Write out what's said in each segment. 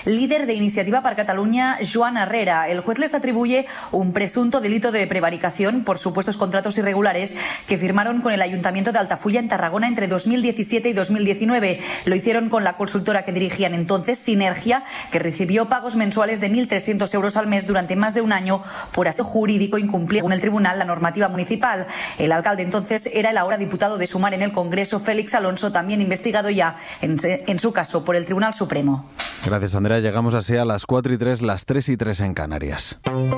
líder de Iniciativa per Catalunya, Joan Herrera. El juez les atribuye un presunto delito de prevaricación por supuestos contratos irregulares que firmaron con el Ayuntamiento de Altafulla en Tarragona entre 2017 y 2019. Lo hicieron con la consultora que dirigían entonces, Sinergia, que recibió pagos mensuales de 1.300 euros al mes durante más de un año por aseo jurídico incumplir, según el tribunal, la normativa municipal. El alcalde entonces era el ahora diputado de Sumar en el Congreso, Félix Alonso, también investigado ya en su caso por el Tribunal Supremo. Gracias, Andrea. Llegamos así a las 4:03, las 3:03 en Canarias.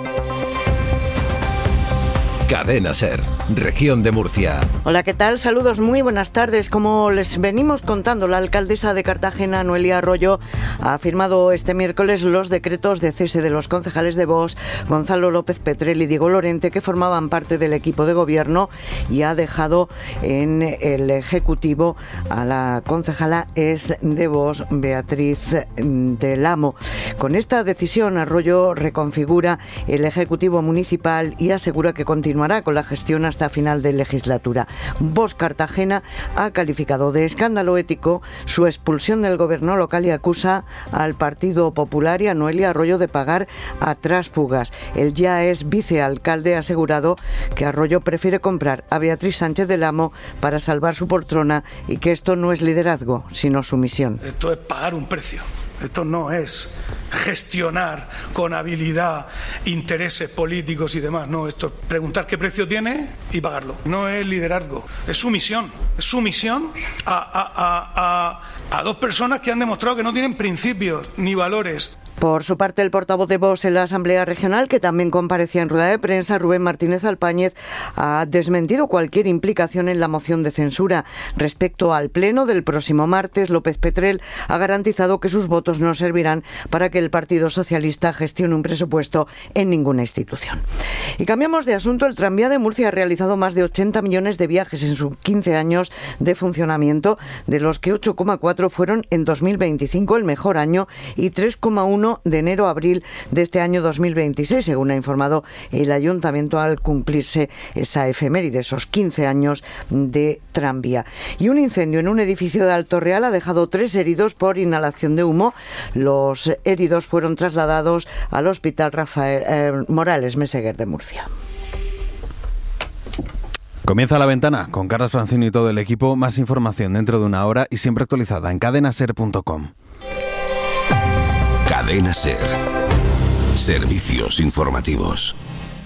Cadena SER, Región de Murcia. Hola, ¿qué tal? Saludos, muy buenas tardes. Como les venimos contando, la alcaldesa de Cartagena, Noelia Arroyo, ha firmado este miércoles los decretos de cese de los concejales de Vox, Gonzalo López Petrel y Diego Lorente, que formaban parte del equipo de gobierno, y ha dejado en el Ejecutivo a la concejala de Vox, Beatriz del Amo. Con esta decisión, Arroyo reconfigura el Ejecutivo municipal y asegura que continuará con la gestión hasta final de legislatura. Vox Cartagena ha calificado de escándalo ético su expulsión del gobierno local y acusa al Partido Popular y a Noelia Arroyo de pagar a tránsfugas. El ya es vicealcalde ha asegurado que Arroyo prefiere comprar a Beatriz Sánchez del Amo para salvar su poltrona y que esto no es liderazgo, sino sumisión. Esto es pagar un precio. Esto no es gestionar con habilidad intereses políticos y demás. No, esto es preguntar qué precio tiene y pagarlo. No es liderazgo, es sumisión. Es sumisión a dos personas que han demostrado que no tienen principios ni valores. Por su parte, el portavoz de Vox en la Asamblea Regional, que también comparecía en rueda de prensa, Rubén Martínez Alpáñez, ha desmentido cualquier implicación en la moción de censura. Respecto al pleno del próximo martes, López Petrel ha garantizado que sus votos no servirán para que el Partido Socialista gestione un presupuesto en ninguna institución. Y cambiamos de asunto. El tranvía de Murcia ha realizado más de 80 millones de viajes en sus 15 años de funcionamiento, de los que 8,4 fueron en 2025, el mejor año, y 3,1 de enero a abril de este año 2026, según ha informado el Ayuntamiento al cumplirse esa efeméride, esos 15 años de tranvía. Y un incendio en un edificio de Alto Real ha dejado 3 heridos por inhalación de humo. Los heridos fueron trasladados al Hospital Rafael Morales Meseguer de Murcia. Comienza La Ventana con Carlos Francino y todo el equipo. Más información dentro de una hora y siempre actualizada en cadenaser.com. Cadena SER. Servicios informativos.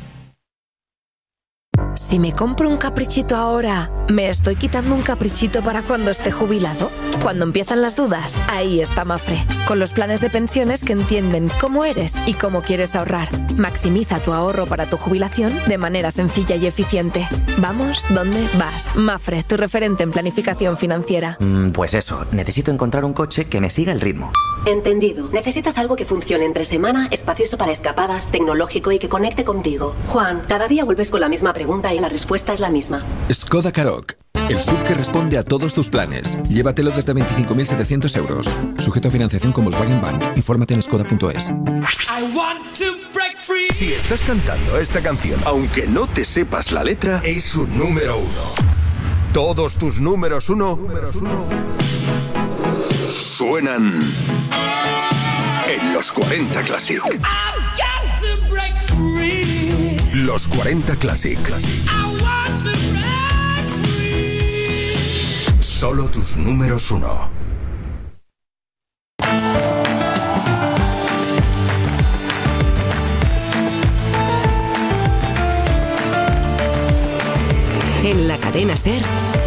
Si me compro un caprichito ahora, ¿me estoy quitando un caprichito para cuando esté jubilado? Cuando empiezan las dudas, ahí está Mafre, con los planes de pensiones que entienden cómo eres y cómo quieres ahorrar. Maximiza tu ahorro para tu jubilación de manera sencilla y eficiente. Vamos, ¿dónde vas? Mafre, tu referente en planificación financiera. Pues eso, necesito encontrar un coche que me siga el ritmo. Entendido. Necesitas algo que funcione entre semana, espacioso para escapadas, tecnológico y que conecte contigo. Juan, cada día vuelves con la misma pregunta y la respuesta es la misma. Skoda Karoq, el SUV que responde a todos tus planes. Llévatelo desde 25.700 euros. Sujeto a financiación con Volkswagen Bank. Infórmate en skoda.es. Si estás cantando esta canción, aunque no te sepas la letra, es un número 1. Todos tus números 1 suenan en los 40 Classic. Los 40 Classic. Solo tus números 1. En la cadena SER,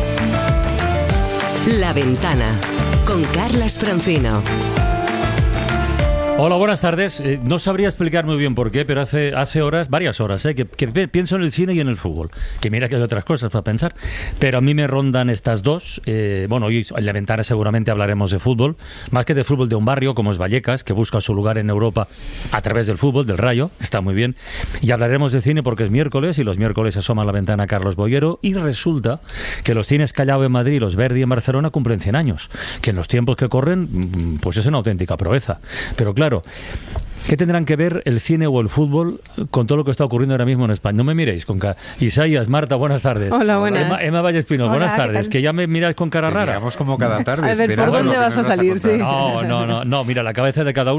La Ventana, con Carlas Francino. Hola, buenas tardes. No sabría explicar muy bien por qué, pero hace horas, varias horas, que pienso en el cine y en el fútbol. Que mira que hay otras cosas para pensar, pero a mí me rondan estas dos. Hoy en La Ventana seguramente hablaremos de fútbol, más que de fútbol de un barrio como es Vallecas, que busca su lugar en Europa a través del fútbol, del Rayo, está muy bien. Y hablaremos de cine porque es miércoles y los miércoles asoma a La Ventana Carlos Boyero, y resulta que los cines Callao en Madrid y los Verdi en Barcelona cumplen 100 años, que en los tiempos que corren, pues es una auténtica proeza. Pero claro, ¿qué tendrán que ver el cine o el fútbol con todo lo que está ocurriendo ahora mismo en España? No me miréis con cara. Isaías, Marta, buenas tardes. Hola, buenas. Emma Vallespino, buenas tardes. Que ya me miráis con cara rara. Miramos como cada tarde. A ver, ¿por dónde vas a salir? Sí. No, mira, la cabeza de cada uno